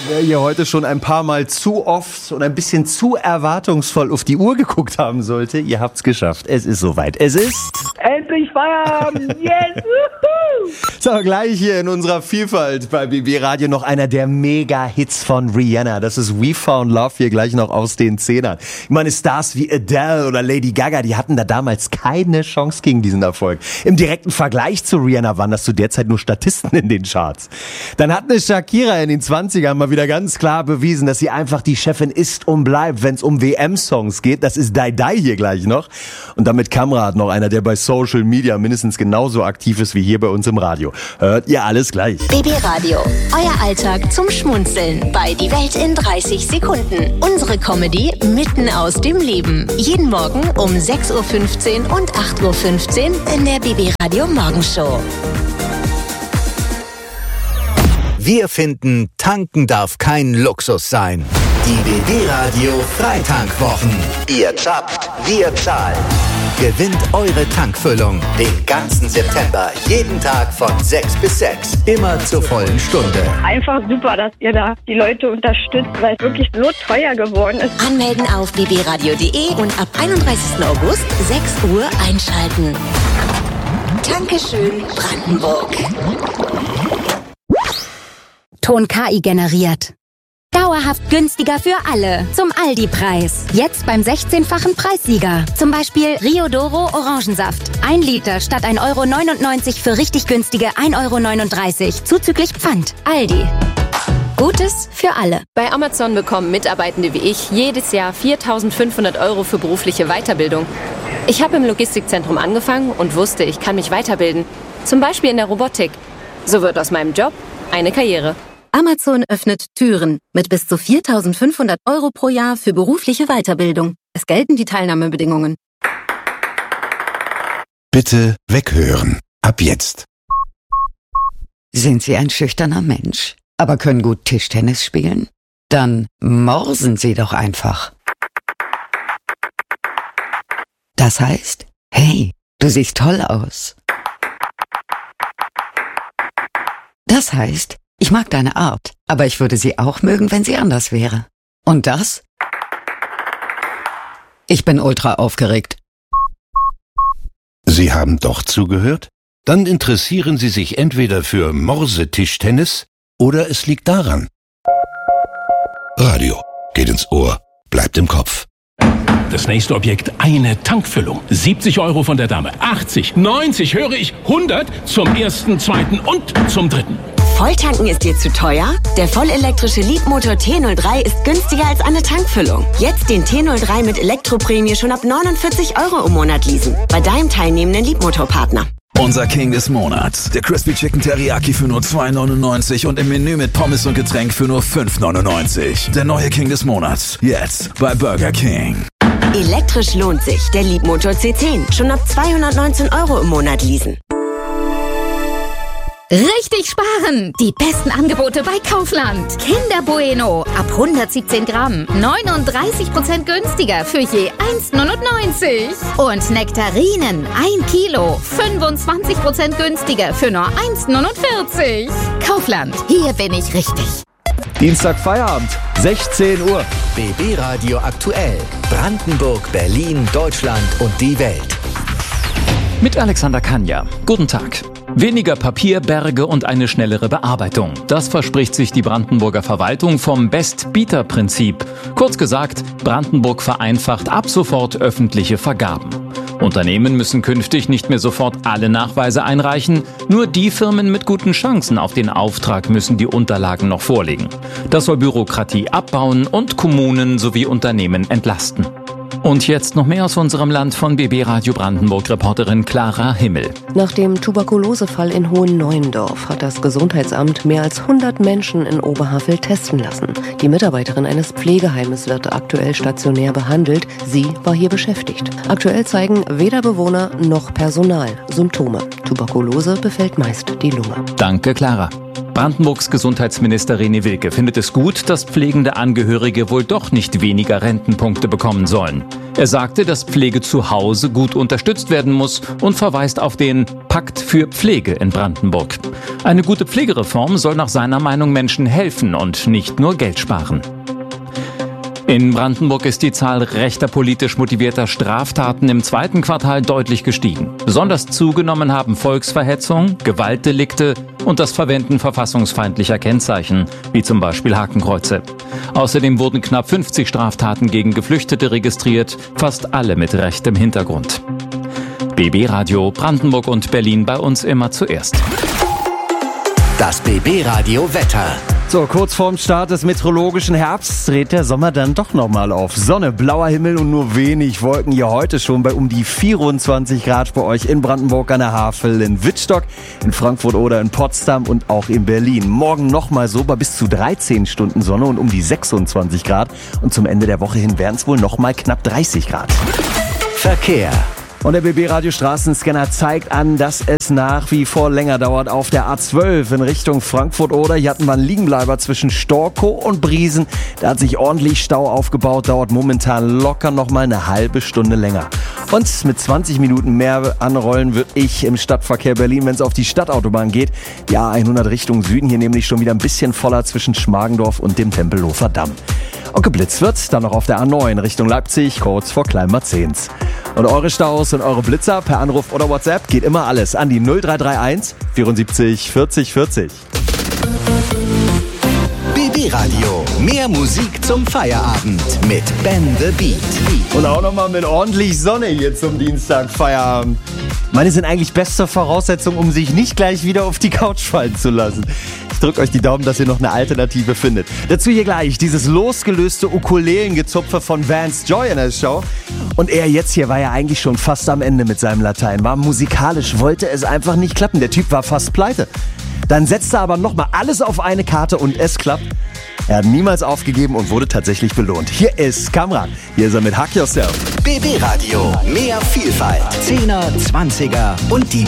Wer hier heute schon ein paar Mal zu oft und ein bisschen zu erwartungsvoll auf die Uhr geguckt haben sollte, ihr habt's geschafft. Es ist soweit. Es ist... Endlich Feierabend! Yes! Woohoo! So, gleich hier in unserer Vielfalt bei BB Radio noch einer der Mega-Hits von Rihanna. Das ist We Found Love, hier gleich noch aus den Zehnern. Ich meine, Stars wie Adele oder Lady Gaga, die hatten da damals keine Chance gegen diesen Erfolg. Im direkten Vergleich zu Rihanna waren das zu der Zeit nur Statisten in den Charts. Dann hat eine Shakira in den 20ern mal wieder ganz klar bewiesen, dass sie einfach die Chefin ist und bleibt, wenn es um WM-Songs geht. Das ist Die Die hier gleich noch. Und damit Kamrat noch einer, der bei Social Media mindestens genauso aktiv ist wie hier bei uns im Radio. Hört ihr alles gleich. BB Radio, euer Alltag zum Schmunzeln bei Die Welt in 30 Sekunden. Unsere Comedy mitten aus dem Leben. Jeden Morgen um 6.15 Uhr und 8.15 Uhr in der BB Radio Morgenshow. Wir finden, tanken darf kein Luxus sein. Die BB Radio Freitankwwochen. Ihr zapft, wir zahlen. Gewinnt eure Tankfüllung den ganzen September. Jeden Tag von 6 bis 6. Immer zur vollen Stunde. Einfach super, dass ihr da die Leute unterstützt, weil es wirklich so teuer geworden ist. Anmelden auf bbradio.de und ab 31. August 6 Uhr einschalten. Dankeschön, Brandenburg. Ton KI generiert. Dauerhaft günstiger für alle. Zum Aldi-Preis. Jetzt beim 16-fachen Preissieger. Zum Beispiel Rio Doro Orangensaft. 1 Liter statt 1,99 € für richtig günstige 1,39 € zuzüglich Pfand. Aldi. Gutes für alle. Bei Amazon bekommen Mitarbeitende wie ich jedes Jahr 4.500 € für berufliche Weiterbildung. Ich habe im Logistikzentrum angefangen und wusste, ich kann mich weiterbilden. Zum Beispiel in der Robotik. So wird aus meinem Job eine Karriere. Amazon öffnet Türen mit bis zu 4.500 € pro Jahr für berufliche Weiterbildung. Es gelten die Teilnahmebedingungen. Bitte weghören. Ab jetzt. Sind Sie ein schüchterner Mensch, aber können gut Tischtennis spielen? Dann morsen Sie doch einfach. Das heißt, hey, du siehst toll aus. Das heißt, ich mag deine Art, aber ich würde sie auch mögen, wenn sie anders wäre. Und das? Ich bin ultra aufgeregt. Sie haben doch zugehört? Dann interessieren Sie sich entweder für Morsetischtennis oder es liegt daran. Radio geht ins Ohr, bleibt im Kopf. Das nächste Objekt, eine Tankfüllung. 70 € von der Dame. 80, 90, höre ich, 100 zum ersten, zweiten und zum dritten. Volltanken ist dir zu teuer? Der vollelektrische Leapmotor T03 ist günstiger als eine Tankfüllung. Jetzt den T03 mit Elektroprämie schon ab 49 € im Monat leasen. Bei deinem teilnehmenden Leapmotor-Partner. Unser King des Monats. Der Crispy Chicken Teriyaki für nur 2,99 € und im Menü mit Pommes und Getränk für nur 5,99 €. Der neue King des Monats. Jetzt bei Burger King. Elektrisch lohnt sich. Der Leapmotor C10. Schon ab 219 € im Monat leasen. Richtig sparen! Die besten Angebote bei Kaufland. Kinder Bueno ab 117 Gramm. 39% günstiger für je 1,99 €. Und Nektarinen 1 Kilo. 25% günstiger für nur 1,49 €. Kaufland, hier bin ich richtig. Dienstag Feierabend, 16 Uhr. BB Radio aktuell. Brandenburg, Berlin, Deutschland und die Welt. Mit Alexander Kanja. Guten Tag. Weniger Papierberge und eine schnellere Bearbeitung. Das verspricht sich die Brandenburger Verwaltung vom Best-Bieter-Prinzip. Kurz gesagt, Brandenburg vereinfacht ab sofort öffentliche Vergaben. Unternehmen müssen künftig nicht mehr sofort alle Nachweise einreichen, nur die Firmen mit guten Chancen auf den Auftrag müssen die Unterlagen noch vorlegen. Das soll Bürokratie abbauen und Kommunen sowie Unternehmen entlasten. Und jetzt noch mehr aus unserem Land von BB Radio Brandenburg-Reporterin Clara Himmel. Nach dem Tuberkulosefall in Hohen-Neuendorf hat das Gesundheitsamt mehr als 100 Menschen in Oberhavel testen lassen. Die Mitarbeiterin eines Pflegeheimes wird aktuell stationär behandelt. Sie war hier beschäftigt. Aktuell zeigen weder Bewohner noch Personal Symptome. Tuberkulose befällt meist die Lunge. Danke, Clara. Brandenburgs Gesundheitsminister René Wilke findet es gut, dass pflegende Angehörige wohl doch nicht weniger Rentenpunkte bekommen sollen. Er sagte, dass Pflege zu Hause gut unterstützt werden muss und verweist auf den Pakt für Pflege in Brandenburg. Eine gute Pflegereform soll nach seiner Meinung Menschen helfen und nicht nur Geld sparen. In Brandenburg ist die Zahl rechter politisch motivierter Straftaten im zweiten Quartal deutlich gestiegen. Besonders zugenommen haben Volksverhetzung, Gewaltdelikte und das Verwenden verfassungsfeindlicher Kennzeichen, wie zum Beispiel Hakenkreuze. Außerdem wurden knapp 50 Straftaten gegen Geflüchtete registriert, fast alle mit rechtem Hintergrund. BB Radio Brandenburg und Berlin bei uns immer zuerst. Das BB Radio Wetter. So, kurz vorm Start des meteorologischen Herbsts dreht der Sommer dann doch nochmal auf. Sonne, blauer Himmel und nur wenig Wolken hier heute schon bei um die 24 Grad bei euch in Brandenburg an der Havel, in Wittstock, in Frankfurt oder in Potsdam und auch in Berlin. Morgen nochmal so bei bis zu 13 Stunden Sonne und um die 26 Grad. Und zum Ende der Woche hin werden es wohl nochmal knapp 30 Grad. Verkehr. Und der BB-Radio-Straßenscanner zeigt an, dass es nach wie vor länger dauert auf der A12 in Richtung Frankfurt-Oder. Hier hatten wir einen Liegenbleiber zwischen Storkow und Briesen. Da hat sich ordentlich Stau aufgebaut, dauert momentan locker nochmal eine halbe Stunde länger. Und mit 20 Minuten mehr anrollen würde ich im Stadtverkehr Berlin, wenn es auf die Stadtautobahn geht. Die A100 Richtung Süden, hier nämlich schon wieder ein bisschen voller zwischen Schmargendorf und dem Tempelhofer Damm. Und geblitzt wird dann noch auf der A9 Richtung Leipzig, kurz vor Kleinmarzens. Und eure Staus und eure Blitzer per Anruf oder WhatsApp geht immer alles an die 0331 74 40 40. BB Radio. Mehr Musik zum Feierabend mit Ben the Beat. Und auch nochmal mit ordentlich Sonne hier zum Dienstag Feierabend. Meine sind eigentlich beste Voraussetzungen, um sich nicht gleich wieder auf die Couch fallen zu lassen. Ich drücke euch die Daumen, dass ihr noch eine Alternative findet. Dazu hier gleich dieses losgelöste Ukulelengezupfe von Vance Joy in der Show. Und er jetzt hier war ja eigentlich schon fast am Ende mit seinem Latein. War musikalisch, wollte es einfach nicht klappen. Der Typ war fast pleite. Dann setzte er aber nochmal alles auf eine Karte und es klappt. Er hat niemals aufgegeben und wurde tatsächlich belohnt. Hier ist Kamran. Hier ist er mit Hack Yourself. BB Radio. Mehr Vielfalt. 10er, 20er und die